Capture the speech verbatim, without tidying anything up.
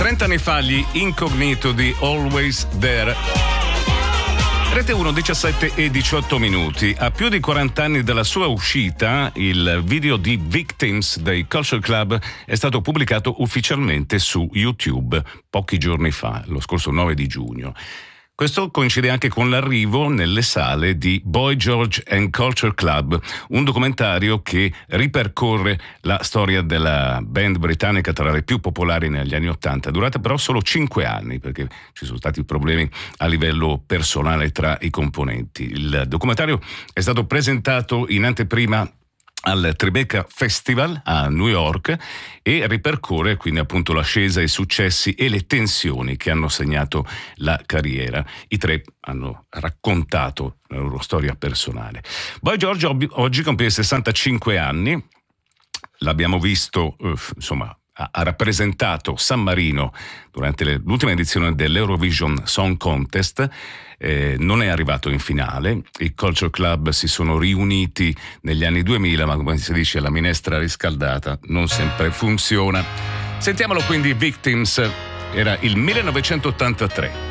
trenta anni fa gli Incognito di Always There. Rete uno, diciassette e diciotto minuti. A più di quaranta anni dalla sua uscita, il video di Victims dei Culture Club è stato pubblicato ufficialmente su YouTube pochi giorni fa, lo scorso nove di giugno. Questo coincide anche con l'arrivo nelle sale di Boy George and Culture Club, un documentario che ripercorre la storia della band britannica tra le più popolari negli anni Ottanta, durata però solo cinque anni perché ci sono stati problemi a livello personale tra i componenti. Il documentario è stato presentato in anteprima al Tribeca Festival a New York e ripercorre quindi appunto l'ascesa, i successi e le tensioni che hanno segnato la carriera. I tre hanno raccontato la loro storia personale. Boy George oggi compie sessantacinque anni, l'abbiamo visto uh, insomma ha rappresentato San Marino durante le, l'ultima edizione dell'Eurovision Song Contest. Eh, non è arrivato in finale. I Culture Club si sono riuniti negli anni duemila, ma come si dice la minestra riscaldata non sempre funziona. Sentiamolo quindi. Victims, era il millenovecentottantatré.